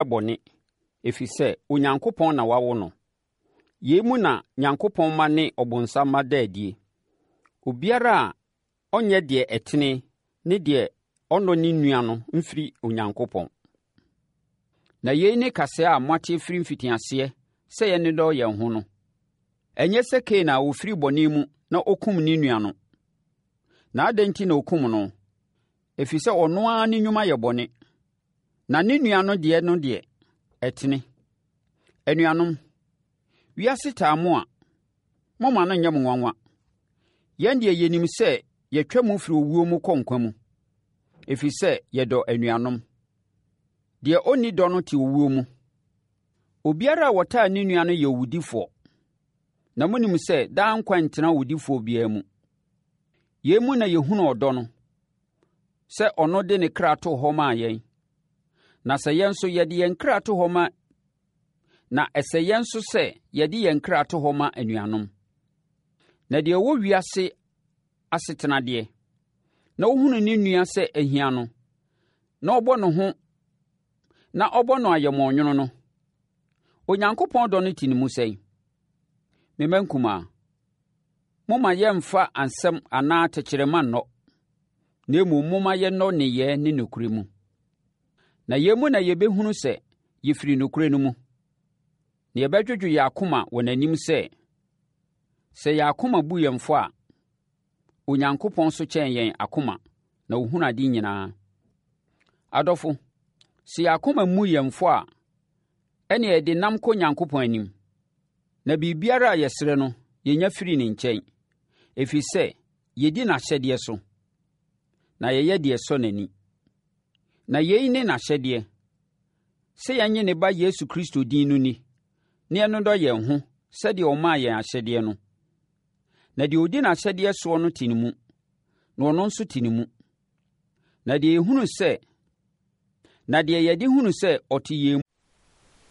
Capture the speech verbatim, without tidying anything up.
bɔne, ɛfiri sɛ Onyankopɔn na wawo no. Yei mu na Nyankopɔn ma ne ɔbonsam ma da adie. Obiara a ɔnyɛ deɛ ɛtene ne deɛ ɔnnɔ ne nua no mfiri Onyankopɔn. Na yei ne kasɛɛ a moate firi mfitiaseɛ sɛ yɛne dɔ yɛn ho no. Ɛnyɛ sɛ Kain a ɔfiri bɔne mu na ɔkum ne nua no. Na adɛn nti na ɔkum no? Ɛfiri sɛ ɔno ara ne nnwuma yɛ bɔne, na ne nua no deɛ no deɛ ɛtene. Anuanom, wiase taa mo a, momma no nyɛ mo nwanwa. Yɛn deɛ yɛnim sɛ yɛtwa mu firi owuo mu kɔ nkwa mu, ɛfiri sɛ yɛdɔ anuanom. Deɛ ɔnni dɔ no te owuo mu. Obiara a wɔtaa ne nua no yɛ owudifoɔ, na monim sɛ daa nkwa ntena owudifoɔ biara mu. Yei mu na yɛhunu ɔdɔ no, sɛ ɔno de ne kra to hɔ maa yɛn. Na sɛ yɛn nso yɛde yɛn kra to hɔ ma na ɛsɛ yɛn nso sɛ yɛde yɛn kra to hɔ ma anuanom. Na deɛ ɔwɔ wiase asetena deɛ, na ɔhunu ne nua sɛ ahia no, na ɔbɔ ne ho na ɔbɔ no ayɛmɔnwono no, Onyankopɔn dɔ no te ne mu sɛn? Me mma nkumaa, momma yɛmfa ansɛm anaa tɛkyerɛma nnɔ, na mmom momma yɛnnɔ nneyɛɛ ne nokorɛ mu. Na yɛn mu na yɛbɛhunu sɛ yɛfiri nokorɛ no mu, na yɛbɛdwodwo yɛn akoma wɔ n'anim sɛ, sɛ yɛn akoma bu yɛn fɔ a, Onyankopɔn so kyɛn yɛn akoma na ɔhunu ade nyinaa. Adɔfo, sɛ yɛn akoma mu yɛn fɔ a, ɛnna yɛde nam kɔ Onyankopɔn anim. Na biribiara a yɛsrɛ no, yɛnya firi ne nkyɛn, ɛfiri sɛ yɛdi n'ahyɛdeɛ so, na yɛyɛ deɛ ɛsɔ n'ani. Na yei ne n'ahyɛdeɛ, sɛ yɛnnye ne Ba Yesu Kristo din no ni, na yɛnnodɔ yɛn ho sɛdeɛ ɔmaa yɛn ahyɛdeɛ no. Na deɛ ɔdi n'ahyɛdeɛ soɔ no te ne mu, na ɔno nso te ne mu. Na deɛ yɛhunu sɛ, na deɛ yɛde hunu sɛ ɔte yɛn